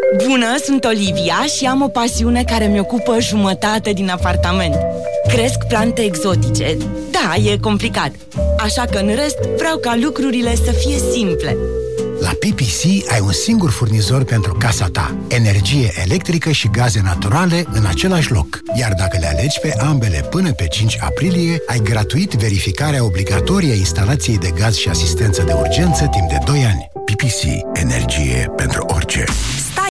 Bună, sunt Olivia și am o pasiune care mi-ocupă jumătate din apartament. Cresc plante exotice. Da, e complicat. Așa că în rest vreau ca lucrurile să fie simple. La PPC ai un singur furnizor pentru casa ta. Energie electrică și gaze naturale în același loc. Iar dacă le alegi pe ambele până pe 5 aprilie, ai gratuit verificarea obligatorie a instalației de gaz și asistență de urgență timp de 2 ani. PPC. Energie pentru orice. Stai